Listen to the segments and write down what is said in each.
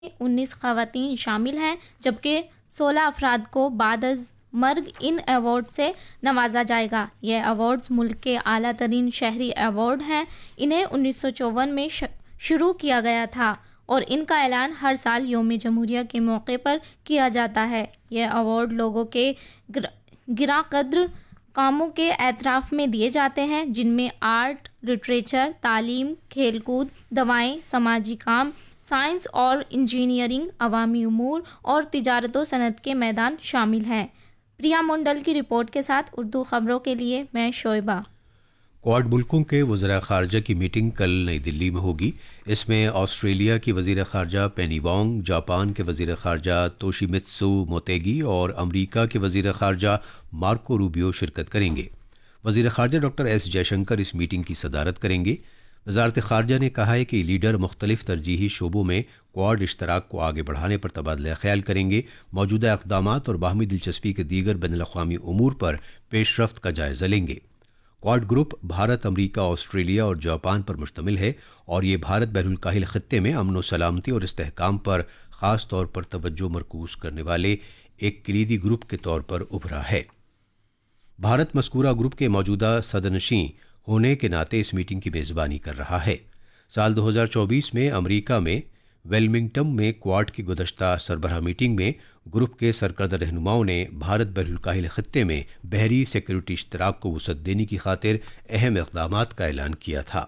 19 खवातीन शामिल हैं, जबकि 16 अफराद को बाद अज़ मर्ग इन अवार्ड से नवाजा जाएगा। यह अवार्ड्स मुल्क के आला तरीन शहरी अवार्ड हैं। इन्हें 1954 में शुरू किया गया था और इनका ऐलान हर साल यौम जमहूरिया के मौके पर किया जाता है। यह अवार्ड लोगों के गिरा कद्र कामों के एतराफ़ में दिए जाते हैं, जिनमें आर्ट, लिटरेचर, तालीम, खेलकूद, दवाएं, समाजी काम, साइंस और इंजीनियरिंग, अवामी उमूर और तिजारत व सनत के मैदान शामिल हैं। प्रिया मंडल की रिपोर्ट के साथ उर्दू खबरों के लिए मैं शोएबा। क्वाड मुल्कों के वज़ीर ख़ारजा की मीटिंग कल नई दिल्ली में होगी। इसमें ऑस्ट्रेलिया की वज़ीर ख़ारजा पेनी वोंग, जापान के वज़ीर ख़ारजा तोशिमित्सु मोतेगी और अमरीका के वज़ीर ख़ारजा मार्को रूबियो शिरकत करेंगे। वज़ीर ख़ारजा डॉक्टर एस जयशंकर इस मीटिंग की सदारत करेंगे। वज़ारत ख़ारजा ने कहा है कि लीडर मुख्तलिफ तरजीही शोबों में क्वाड इश्तराक को आगे बढ़ाने पर तबादला ख्याल करेंगे, मौजूदा इक़दामात और बाहमी दिलचस्पी के दीगर बैनुल-अक़वामी उमूर पर पेशरफ्त का जायज़ा लेंगे। क्वाड ग्रुप भारत, अमरीका, ऑस्ट्रेलिया और जापान पर मुश्तमिल है और ये भारत बहरुल काहिल खत्ते में अमन व सलामती और इस्तेहकाम पर ख़ास तौर पर तवज्जो मरकूज़ करने वाले एक कलीदी ग्रुप के तौर पर उभरा है। भारत मस्कूरा ग्रुप के मौजूदा सदनशीं होने के नाते इस मीटिंग की मेज़बानी कर रहा है। साल 2024 में अमरीका में वेलमिंगटन में क्वाड की गुज़श्ता सरबराह मीटिंग में ग्रुप के सरकर्दा रहनुमाओं ने भारत बहरुल काहिल खत्ते में बहरी सिक्योरिटी इश्तराक को वसअत देने की खातिर अहम इक़दामात का ऐलान किया था।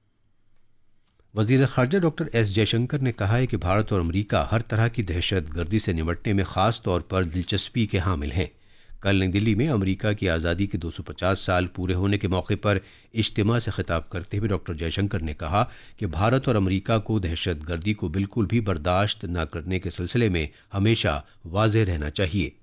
वज़ीर ख़ारजा डॉक्टर एस जयशंकर ने कहा है कि भारत और अमरीका हर तरह की दहशत गर्दी से निपटने में ख़ास तौर पर दिलचस्पी के हामिल हैं। कल नई दिल्ली में अमरीका की आज़ादी के 250 साल पूरे होने के मौके पर इज्तिमा से खिताब करते हुए डॉक्टर जयशंकर ने कहा कि भारत और अमरीका को दहशत गर्दी को बिल्कुल भी बर्दाश्त न करने के सिलसिले में हमेशा वाज़ेह रहना चाहिए।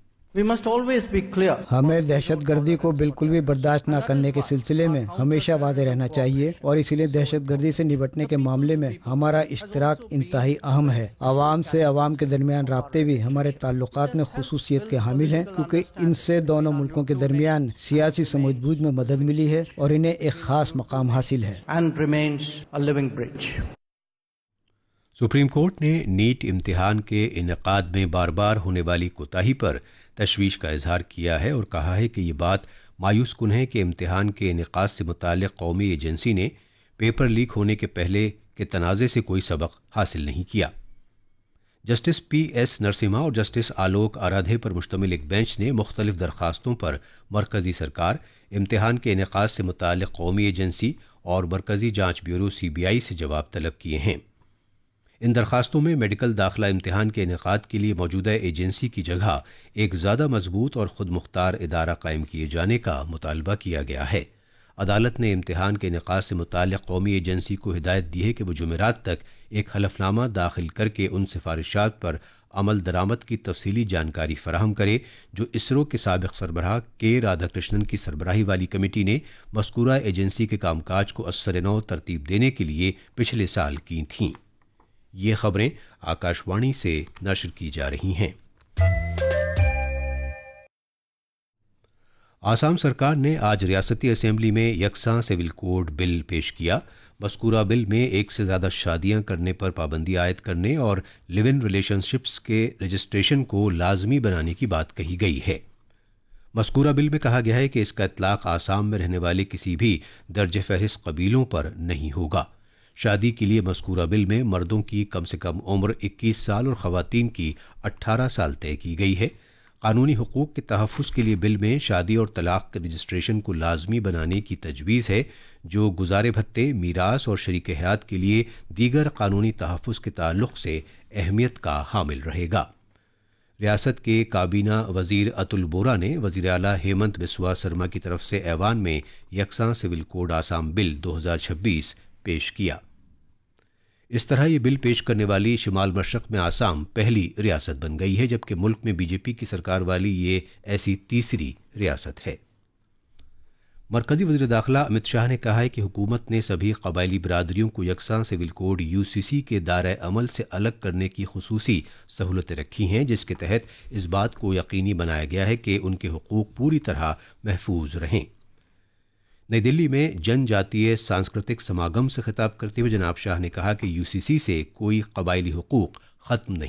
हमें दहशत गर्दी को बिल्कुल भी बर्दाश्त न करने के सिलसिले में हमेशा वादे रहना चाहिए और इसीलिए दहशत गर्दी से निपटने के मामले में हमारा इश्तराक इंतहाई अहम है। अवाम से अवाम के दरमियान राब्ते भी हमारे ताल्लुकात में खुसूसियत के हामिल हैं, क्योंकि इनसे दोनों मुल्कों के दरमियान सियासी समझबूझ में मदद मिली है और इन्हें एक खास मकाम हासिल है। सुप्रीम कोर्ट ने नीट इम्तिहान के इनेकाद में बार बार होने वाली कोताही पर तशवीश का इजहार किया है और कहा है कि ये बात मायूस कुन है कि इम्तिहान के इनेकाद से मुताल्लिक़ कौमी एजेंसी ने पेपर लीक होने के पहले के तनाज़े से कोई सबक हासिल नहीं किया। Justice PS. नरसिम्हा और जस्टिस आलोक आराधे पर मुश्तमिल एक बेंच ने मुख्तलिफ दरखास्तों पर मरकज़ी सरकार, इम्तिहान के इनेकाद से मुताल्लिक़ कौमी एजेंसी और मरकज़ी जाँच ब्यूरो CBI से जवाब तलब किए हैं। इन दरखास्तों में मेडिकल दाखिला इम्तिहान के इनेकाद के लिए मौजूदा एजेंसी की जगह एक ज़्यादा मजबूत और खुद मुख्तार इदारा कायम किए जाने का मुतालबा किया गया है। अदालत ने इम्तिहान के इनेकाद से मुताल्लिक़ कौमी एजेंसी को हिदायत दी है कि वो जुमेरात तक एक हलफनामा दाखिल करके उन सिफारिशात पर अमल दरामद की तफसीली जानकारी फराहम करे जो इसरो के साबिक़ सरबराह के राधाकृष्णन की सरबराही वाली कमेटी ने मज़कूरा एजेंसी के कामकाज को असर नौ तरतीब देने के लिए पिछले साल की थीं। ये खबरें आकाशवाणी से नशर की जा रही हैं। आसाम सरकार ने आज रियासती असेंबली में यकसां सिविल कोड बिल पेश किया। मज़कूरा बिल में एक से ज़्यादा शादियां करने पर पाबंदी आयद करने और लिव इन रिलेशनशिप्स के रजिस्ट्रेशन को लाजमी बनाने की बात कही गई है। मज़कूरा बिल में कहा गया है कि इसका इतलाक़ आसाम में रहने वाले किसी भी दर्ज फहरिस्त कबीलों पर नहीं होगा। शादी के लिए मज़कूरा बिल में मर्दों की कम से कम उम्र 21 साल और ख़वातीन की 18 साल तय की गई है। कानूनी हुकूक के तहफ़्फ़ुज़ के लिए बिल में शादी और तलाक़ के रजिस्ट्रेशन को लाजमी बनाने की तजवीज़ है, जो गुज़ारे भत्ते, मीरास और शरीक हयात के लिए दीगर कानूनी तहफ़्फ़ुज़ के ताल्लुक़ से अहमियत का हामिल रहेगा। रियासत के काबीना वज़ीर अतुल बोरा ने वज़ीर आला हेमंत बिस्वा शर्मा की तरफ से ऐवान में यकसां सिविल कोड आसाम बिल 2026 पेश किया। इस तरह ये बिल पेश करने वाली शिमाल मशरक़ में आसाम पहली रियासत बन गई है, जबकि मुल्क में बीजेपी की सरकार वाली ये ऐसी तीसरी रियासत है। मरकज़ी वज़ीर दाखिला अमित शाह ने कहा है कि हुकूमत ने सभी कबायली बरादरियों को यकसां सिविल कोड UCC के दायरे अमल से अलग करने की खुसूसी सहूलतें रखी हैं, जिसके तहत इस बात को यकीनी बनाया गया है कि उनके हुकूक पूरी तरह महफूज रहें। नई दिल्ली में जनजातीय सांस्कृतिक समागम से खिताब करते हुए जनाब शाह ने कहा कि यूसीसी से कोई कबायली हुकूक खत्म नहीं